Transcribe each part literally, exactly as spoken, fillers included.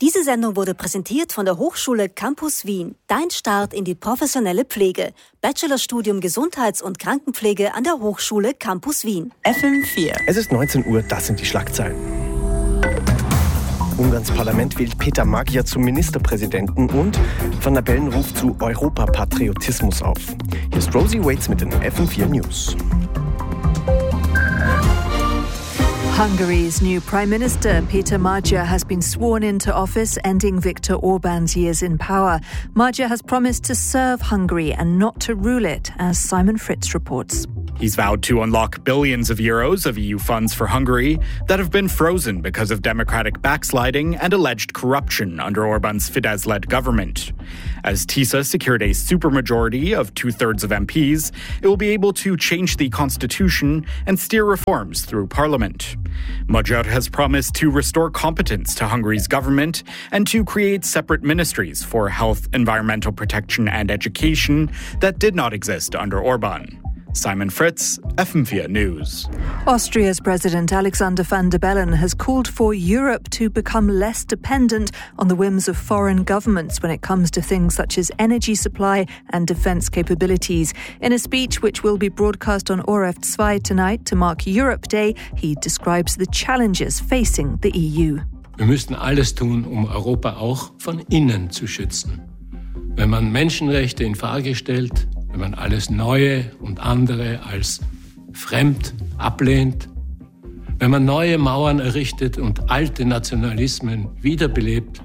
Diese Sendung wurde präsentiert von der Hochschule Campus Wien. Dein Start in die professionelle Pflege. Bachelorstudium Gesundheits- und Krankenpflege an der Hochschule Campus Wien. F M vier. Es ist neunzehn Uhr, das sind die Schlagzeilen. Ungarns Parlament wählt Peter Magyar zum Ministerpräsidenten und Van der Bellen ruft zu Europapatriotismus auf. Hier ist Rosie Waits mit den F M vier News. Hungary's new Prime Minister, Peter Magyar, has been sworn into office, ending Viktor Orban's years in power. Magyar has promised to serve Hungary and not to rule it, as Simon Fritz reports. He's vowed to unlock billions of euros of E U funds for Hungary that have been frozen because of democratic backsliding and alleged corruption under Orban's Fidesz-led government. As TISA secured a supermajority of two-thirds of M Ps, it will be able to change the constitution and steer reforms through parliament. Magyar has promised to restore competence to Hungary's government and to create separate ministries for health, environmental protection and education that did not exist under Orban. Simon Fritz, F M four News. Austria's President Alexander Van der Bellen has called for Europe to become less dependent on the whims of foreign governments when it comes to things such as energy supply and defence capabilities. In a speech which will be broadcast on O R F two tonight to mark Europe Day, he describes the challenges facing the E U. Wir müssen alles tun, um Europa auch von innen zu schützen. Wenn man Menschenrechte in Frage stellt, wenn man alles Neue und andere als fremd ablehnt, wenn man neue Mauern errichtet und alte Nationalismen wiederbelebt,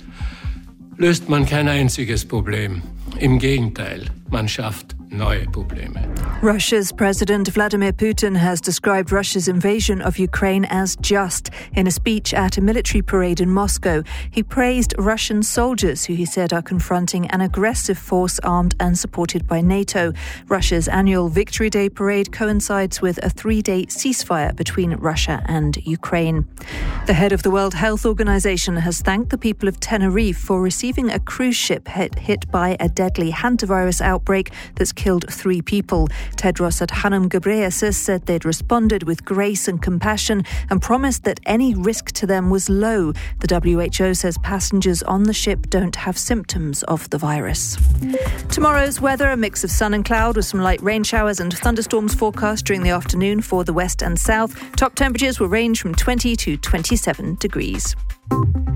löst man kein einziges Problem. Im Gegenteil, man schafft neue Probleme. Russia's President Vladimir Putin has described Russia's invasion of Ukraine as just. In a speech at a military parade in Moscow, he praised Russian soldiers who he said are confronting an aggressive force armed and supported by NATO. Russia's annual Victory Day parade coincides with a three-day ceasefire between Russia and Ukraine. The head of the World Health Organization has thanked the people of Tenerife for receiving a cruise ship hit, hit by a deadly hantavirus outbreak that's killed three people. Tedros Adhanom Ghebreyesus said they'd responded with grace and compassion and promised that any risk to them was low. The W H O says passengers on the ship don't have symptoms of the virus. Tomorrow's weather, a mix of sun and cloud with some light rain showers and thunderstorms forecast during the afternoon for the west and south. Top temperatures will range from twenty to twenty-seven degrees.